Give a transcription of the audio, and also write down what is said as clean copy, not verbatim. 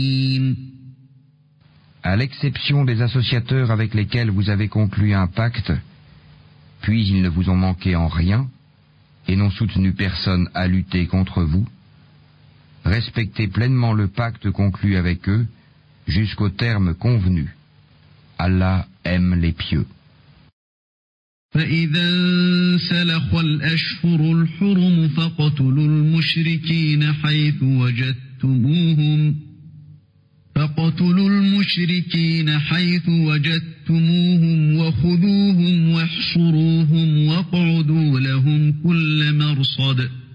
À l'exception des associateurs avec lesquels vous avez conclu un pacte, puis ils ne vous ont manqué en rien, et n'ont soutenu personne à lutter contre vous, respectez pleinement le pacte conclu avec eux, jusqu'au terme convenu. Allah aime les pieux. فإذا انسلخ الأشهر الحرم فاقتلوا المشركين حيث وجدتموهم وخذوهم واحصروهم واقعدوا لهم كل مرصد